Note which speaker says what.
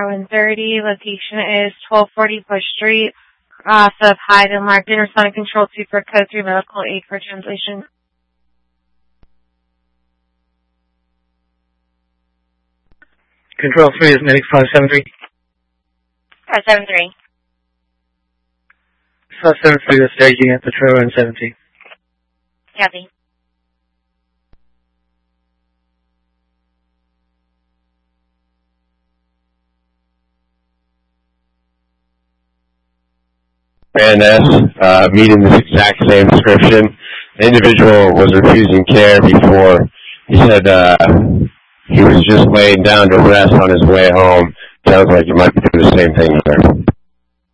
Speaker 1: R130. Location is 1240 Bush Street, off of Hyde and Larkin. Responding control 2 for code 3 medical aid for translation.
Speaker 2: Control 3 is medic 573.
Speaker 1: 573.
Speaker 2: 573 is staging at Patrol and 70.
Speaker 1: Copy.
Speaker 3: Van S, meeting this exact same description. The individual was refusing care before. He said he was just laying down to rest on his way home. Sounds like you might be doing the same thing there.